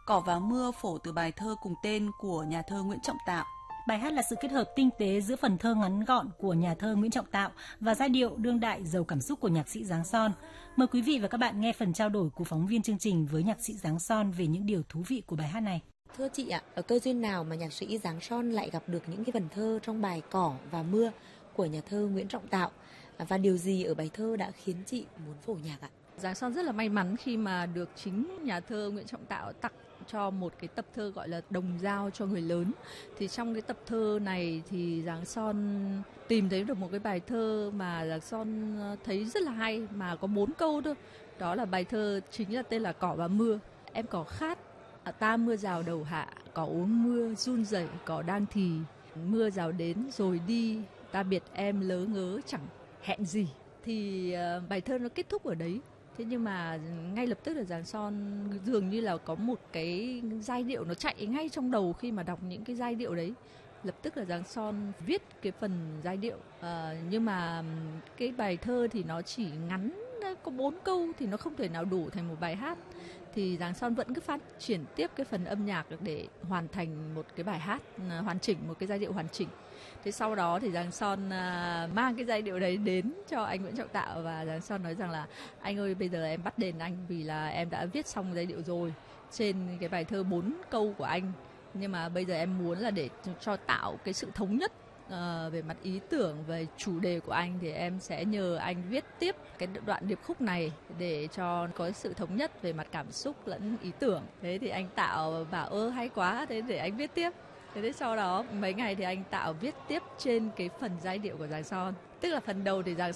Cỏ và mưa phổ từ bài thơ cùng tên của nhà thơ Nguyễn Trọng Tạo. Bài hát là sự kết hợp tinh tế giữa phần thơ ngắn gọn của nhà thơ Nguyễn Trọng Tạo và giai điệu đương đại giàu cảm xúc của nhạc sĩ Giáng Son. Mời quý vị và các bạn nghe phần trao đổi của phóng viên chương trình với nhạc sĩ Giáng Son về những điều thú vị của bài hát này. Thưa chị ạ, ở cơ duyên nào mà nhạc sĩ Giáng Son lại gặp được những cái vần thơ trong bài Cỏ và Mưa của nhà thơ Nguyễn Trọng Tạo, và điều gì ở bài thơ đã khiến chị muốn phổ nhạc ạ? Giáng Son rất là may mắn khi mà được chính nhà thơ Nguyễn Trọng Tạo tặng cho một cái tập thơ gọi là Đồng Dao cho người lớn. Thì trong cái tập thơ này thì Giáng Son tìm thấy được một cái bài thơ mà Giáng Son thấy rất là hay, mà có 4 câu thôi. Đó là bài thơ chính là tên là Cỏ và Mưa. Em cỏ khát, ta mưa rào đầu hạ, cỏ uống mưa run rẩy, cỏ đang thì. Mưa rào đến rồi đi, ta biệt em lớ ngớ chẳng hẹn gì. Thì bài thơ nó kết thúc ở đấy. Thế nhưng mà ngay lập tức là Giáng Son dường như là có một cái giai điệu nó chạy ngay trong đầu khi mà đọc những cái giai điệu đấy. Lập tức là Giáng Son viết cái phần giai điệu. Nhưng mà cái bài thơ thì nó chỉ ngắn, có 4 câu thì nó không thể nào đủ thành một bài hát. Thì Giáng Son vẫn cứ phát triển tiếp cái phần âm nhạc để hoàn thành một cái bài hát hoàn chỉnh, một cái giai điệu hoàn chỉnh. Thế sau đó thì Giáng Son mang cái giai điệu đấy đến cho anh Nguyễn Trọng Tạo, và Giáng Son nói rằng là anh ơi, bây giờ em bắt đền anh vì là em đã viết xong giai điệu rồi trên cái bài thơ 4 câu của anh. Nhưng mà bây giờ em muốn là để cho tạo cái sự thống nhất về mặt ý tưởng, về chủ đề của anh, thì em sẽ nhờ anh viết tiếp cái đoạn điệp khúc này để cho có sự thống nhất về mặt cảm xúc lẫn ý tưởng. Thế thì anh Tạo bảo hay quá, thế để anh viết tiếp. Thế đến sau đó mấy ngày thì anh Tạo viết tiếp trên cái phần giai điệu của Giáng Son. Tức là phần đầu thì Giáng